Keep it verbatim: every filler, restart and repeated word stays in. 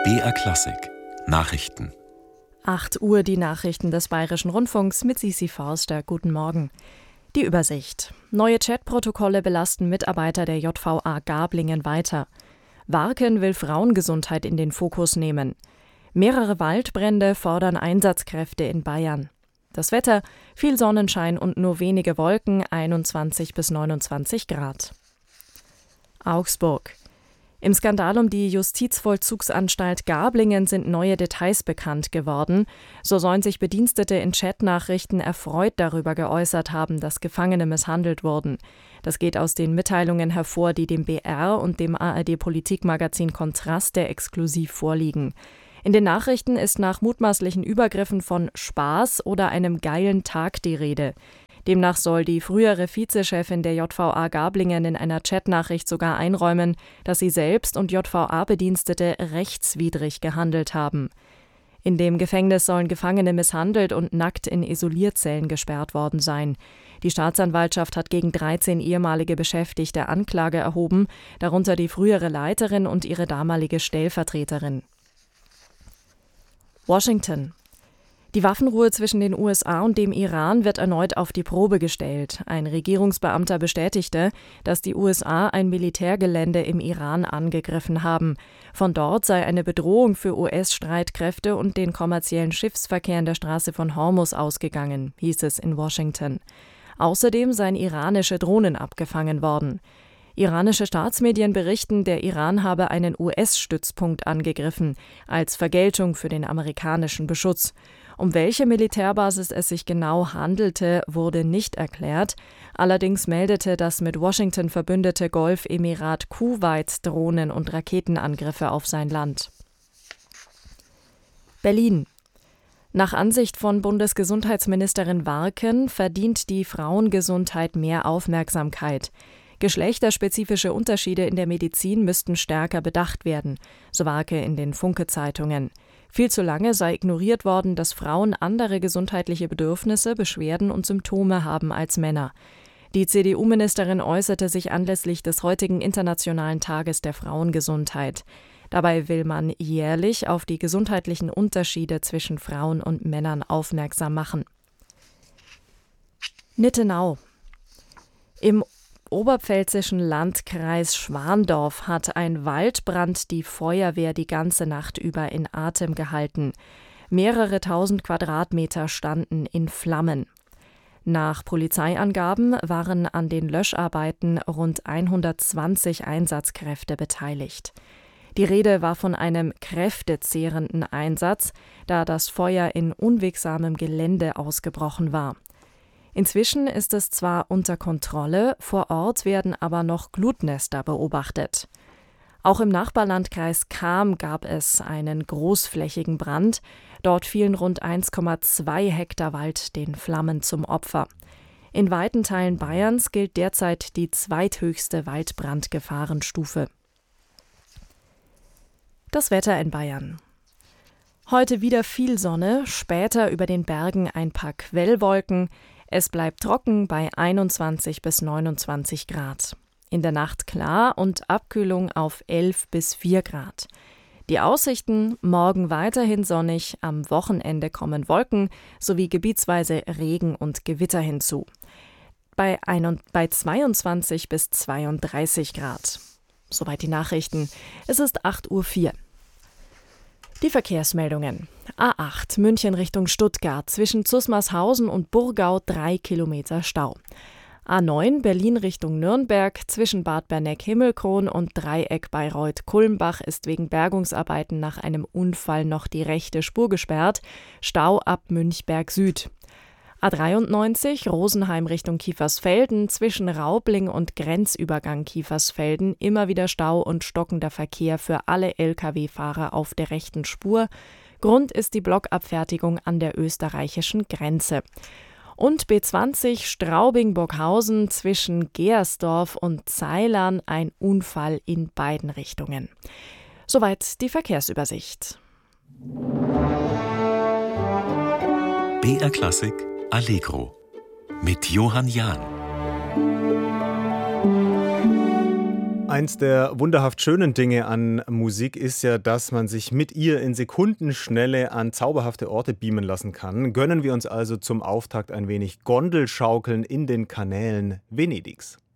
B R Klassik Nachrichten. acht Uhr die Nachrichten des Bayerischen Rundfunks mit Sisi Forster. Guten Morgen. Die Übersicht. Neue Chatprotokolle belasten Mitarbeiter der J V A Gablingen weiter. Warken will Frauengesundheit in den Fokus nehmen. Mehrere Waldbrände fordern Einsatzkräfte in Bayern. Das Wetter: viel Sonnenschein und nur wenige Wolken, einundzwanzig bis neunundzwanzig Grad. Augsburg. Im Skandal um die Justizvollzugsanstalt Gablingen sind neue Details bekannt geworden. So sollen sich Bedienstete in Chatnachrichten erfreut darüber geäußert haben, dass Gefangene misshandelt wurden. Das geht aus den Mitteilungen hervor, die dem B R und dem A R D-Politikmagazin Kontraste exklusiv vorliegen. In den Nachrichten ist nach mutmaßlichen Übergriffen von Spaß oder einem geilen Tag die Rede. Demnach soll die frühere Vizechefin der J V A Gablingen in einer Chatnachricht sogar einräumen, dass sie selbst und J V A-Bedienstete rechtswidrig gehandelt haben. In dem Gefängnis sollen Gefangene misshandelt und nackt in Isolierzellen gesperrt worden sein. Die Staatsanwaltschaft hat gegen dreizehn ehemalige Beschäftigte Anklage erhoben, darunter die frühere Leiterin und ihre damalige Stellvertreterin. Washington. Die Waffenruhe zwischen den U S A und dem Iran wird erneut auf die Probe gestellt. Ein Regierungsbeamter bestätigte, dass die U S A ein Militärgelände im Iran angegriffen haben. Von dort sei eine Bedrohung für U S-Streitkräfte und den kommerziellen Schiffsverkehr in der Straße von Hormuz ausgegangen, hieß es in Washington. Außerdem seien iranische Drohnen abgefangen worden. Iranische Staatsmedien berichten, der Iran habe einen U S-Stützpunkt angegriffen, als Vergeltung für den amerikanischen Beschutz. Um welche Militärbasis es sich genau handelte, wurde nicht erklärt. Allerdings meldete das mit Washington verbündete Golfemirat Kuwait Drohnen- und Raketenangriffe auf sein Land. Berlin. Nach Ansicht von Bundesgesundheitsministerin Warken verdient die Frauengesundheit mehr Aufmerksamkeit. Geschlechterspezifische Unterschiede in der Medizin müssten stärker bedacht werden, so Warke in den Funke-Zeitungen. Viel zu lange sei ignoriert worden, dass Frauen andere gesundheitliche Bedürfnisse, Beschwerden und Symptome haben als Männer. Die C D U-Ministerin äußerte sich anlässlich des heutigen Internationalen Tages der Frauengesundheit. Dabei will man jährlich auf die gesundheitlichen Unterschiede zwischen Frauen und Männern aufmerksam machen. Nittenau. Im oberpfälzischen Landkreis Schwandorf hat ein Waldbrand die Feuerwehr die ganze Nacht über in Atem gehalten. Mehrere tausend Quadratmeter standen in Flammen. Nach Polizeiangaben waren an den Löscharbeiten rund hundertzwanzig Einsatzkräfte beteiligt. Die Rede war von einem kräftezehrenden Einsatz, da das Feuer in unwegsamem Gelände ausgebrochen war. Inzwischen ist es zwar unter Kontrolle, vor Ort werden aber noch Glutnester beobachtet. Auch im Nachbarlandkreis Cham gab es einen großflächigen Brand. Dort fielen rund eins Komma zwei Hektar Wald den Flammen zum Opfer. In weiten Teilen Bayerns gilt derzeit die zweithöchste Waldbrandgefahrenstufe. Das Wetter in Bayern. Heute wieder viel Sonne, später über den Bergen ein paar Quellwolken. Es bleibt trocken bei einundzwanzig bis neunundzwanzig Grad. In der Nacht klar und Abkühlung auf elf bis vier Grad. Die Aussichten: morgen weiterhin sonnig, am Wochenende kommen Wolken sowie gebietsweise Regen und Gewitter hinzu. Bei, ein, bei zweiundzwanzig bis zweiunddreißig Grad. Soweit die Nachrichten. Es ist acht Uhr vier. Die Verkehrsmeldungen. A acht München Richtung Stuttgart, zwischen Zusmarshausen und Burgau drei Kilometer Stau. A neun Berlin Richtung Nürnberg, zwischen Bad Berneck-Himmelkron und Dreieck Bayreuth-Kulmbach ist wegen Bergungsarbeiten nach einem Unfall noch die rechte Spur gesperrt. Stau ab Münchberg Süd. A dreiundneunzig Rosenheim Richtung Kiefersfelden, zwischen Raubling und Grenzübergang Kiefersfelden immer wieder Stau und stockender Verkehr für alle L K W-Fahrer auf der rechten Spur. Grund ist die Blockabfertigung an der österreichischen Grenze. Und B zwanzig Straubing-Burghausen, zwischen Geersdorf und Zeilern ein Unfall in beiden Richtungen. Soweit die Verkehrsübersicht. B R Klassik Allegro mit Johann Jahn. Eins der wunderhaft schönen Dinge an Musik ist ja, dass man sich mit ihr in Sekundenschnelle an zauberhafte Orte beamen lassen kann. Gönnen wir uns also zum Auftakt ein wenig Gondelschaukeln in den Kanälen Venedigs.